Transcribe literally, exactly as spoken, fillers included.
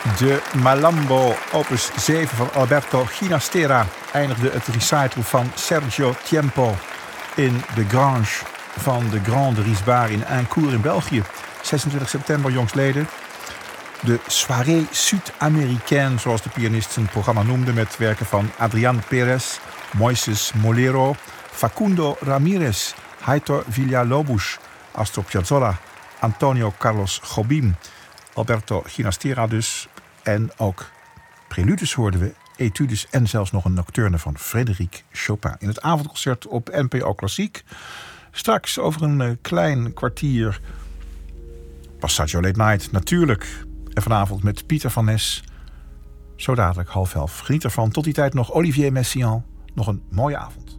De Malambo, opus zeven van Alberto Ginastera, eindigde het recital van Sergio Tiempo in de Grange van de Grande Risbar in Aincourt in België. zesentwintig september jongstleden. De Soirée Sud-Américaine, zoals de pianist zijn programma noemde, met werken van Adrián Pérez, Moises Molero, Facundo Ramirez, Heitor Villa-Lobos, Astor Piazzolla, Antonio Carlos Jobim, Alberto Ginastera dus. En ook preludes hoorden we, etudes en zelfs nog een nocturne van Frédéric Chopin. In het avondconcert op N P O Klassiek. Straks over een uh, klein kwartier Passaggio Late Night, natuurlijk. En vanavond met Pieter van Nes. Zo dadelijk half elf. Geniet ervan. Tot die tijd nog Olivier Messiaen. Nog een mooie avond.